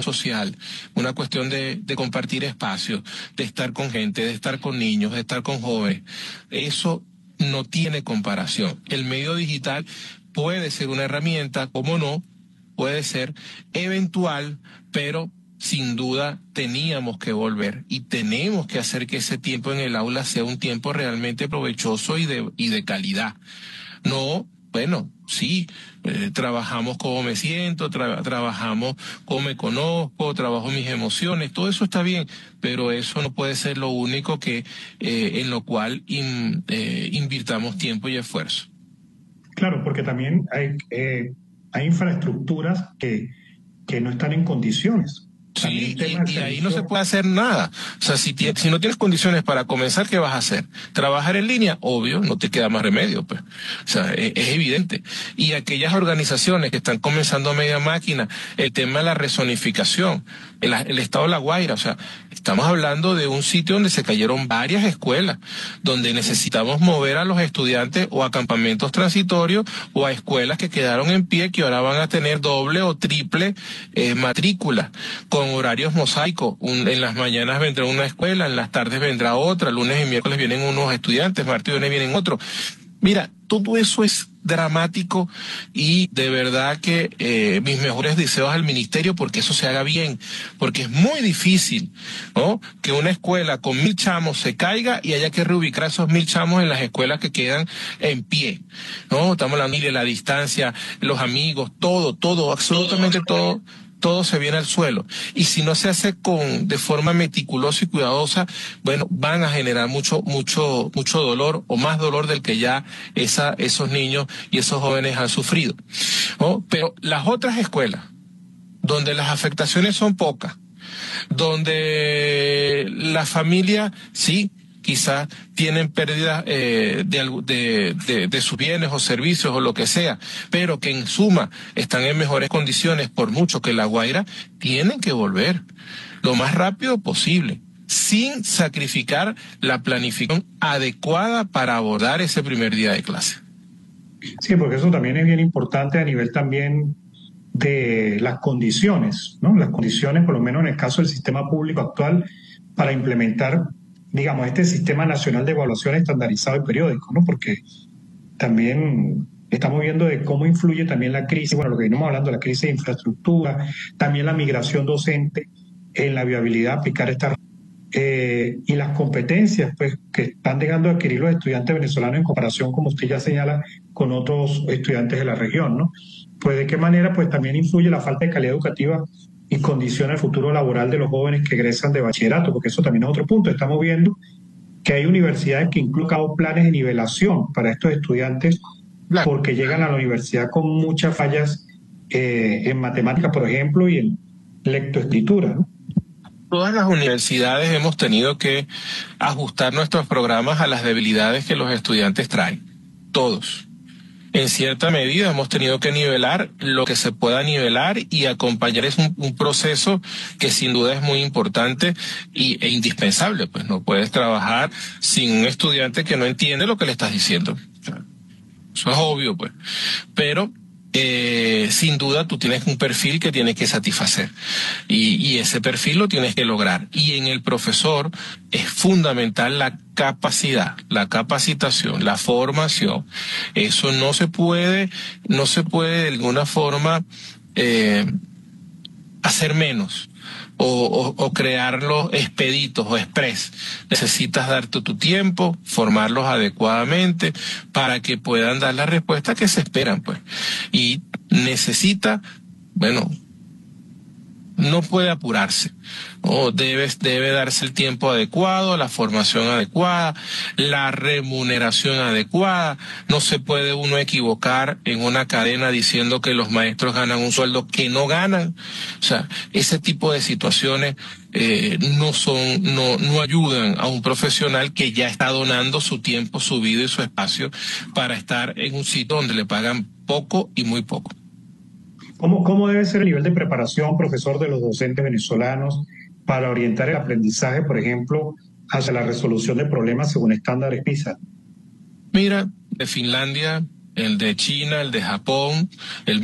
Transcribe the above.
social, una cuestión de compartir espacios, de estar con gente, de estar con niños, de estar con jóvenes. Eso no tiene comparación. El medio digital puede ser una herramienta, como no, puede ser eventual, pero sin duda teníamos que volver y tenemos que hacer que ese tiempo en el aula sea un tiempo realmente provechoso y de calidad. No, bueno, sí, trabajamos cómo me siento, trabajamos cómo me conozco, trabajo mis emociones, todo eso está bien, pero eso no puede ser lo único que en lo cual invirtamos tiempo y esfuerzo. Claro, porque también hay infraestructuras que no están en condiciones. Sí, y ahí no se puede hacer nada. O sea, si no tienes condiciones para comenzar, ¿qué vas a hacer? ¿Trabajar en línea? Obvio, no te queda más remedio, pues. O sea, es evidente. Y aquellas organizaciones que están comenzando a media máquina, el tema de la rezonificación, el estado de La Guaira, o sea, estamos hablando de un sitio donde se cayeron varias escuelas, donde necesitamos mover a los estudiantes o a campamentos transitorios o a escuelas que quedaron en pie, que ahora van a tener doble o triple matrícula, con horarios mosaicos. En las mañanas vendrá una escuela, en las tardes vendrá otra, lunes y miércoles vienen unos estudiantes, martes y viernes vienen otros. Mira, todo eso es dramático y de verdad que mis mejores deseos al ministerio porque eso se haga bien, porque es muy difícil, ¿no?, que una escuela con 1,000 chamos se caiga y haya que reubicar a esos 1,000 chamos en las escuelas que quedan en pie, ¿no? Estamos hablando de la distancia, los amigos, todo, absolutamente todo. Todo se viene al suelo. Y si no se hace de forma meticulosa y cuidadosa, bueno, van a generar mucho dolor, o más dolor del que ya esos niños y esos jóvenes han sufrido, ¿no? Pero las otras escuelas, donde las afectaciones son pocas, donde la familia, sí, quizás tienen pérdidas de sus bienes o servicios o lo que sea, pero que en suma están en mejores condiciones, por mucho que La Guaira, tienen que volver lo más rápido posible, sin sacrificar la planificación adecuada para abordar ese primer día de clase. Sí, porque eso también es bien importante a nivel también de las condiciones, ¿no? Las condiciones, por lo menos en el caso del sistema público actual, para implementar, digamos, este sistema nacional de evaluación estandarizado y periódico, ¿no? Porque también estamos viendo de cómo influye también la crisis, bueno, lo que venimos hablando, la crisis de infraestructura, también la migración docente en la viabilidad de aplicar esta y las competencias pues que están dejando de adquirir los estudiantes venezolanos en comparación, como usted ya señala, con otros estudiantes de la región, ¿no? Pues de qué manera pues también influye la falta de calidad educativa y condiciona el futuro laboral de los jóvenes que egresan de bachillerato, porque eso también es otro punto. Estamos viendo que hay universidades que incluyen planes de nivelación para estos estudiantes porque llegan a la universidad con muchas fallas en matemáticas, por ejemplo, y en lectoescritura, ¿no? Todas las universidades hemos tenido que ajustar nuestros programas a las debilidades que los estudiantes traen. Todos. En cierta medida hemos tenido que nivelar lo que se pueda nivelar y acompañar es un proceso que sin duda es muy importante e indispensable. Pues no puedes trabajar sin un estudiante que no entiende lo que le estás diciendo. Eso es obvio, pues. Pero sin duda tú tienes un perfil que tienes que satisfacer y ese perfil lo tienes que lograr, y en el profesor es fundamental la capacidad, la capacitación, la formación. Eso no se puede de alguna forma hacer menos o crearlos expeditos o express. Necesitas darte tu tiempo, formarlos adecuadamente para que puedan dar la respuesta que se esperan, pues. Y necesita, bueno, no puede apurarse, ¿no? Debe darse el tiempo adecuado, la formación adecuada, la remuneración adecuada. No se puede uno equivocar en una cadena diciendo que los maestros ganan un sueldo que no ganan. O sea, ese tipo de situaciones no ayudan a un profesional que ya está donando su tiempo, su vida y su espacio para estar en un sitio donde le pagan poco y muy poco. ¿Cómo debe ser el nivel de preparación, profesor, de los docentes venezolanos para orientar el aprendizaje, por ejemplo, hacia la resolución de problemas según estándares PISA? Mira, de Finlandia, el de China, el de Japón, el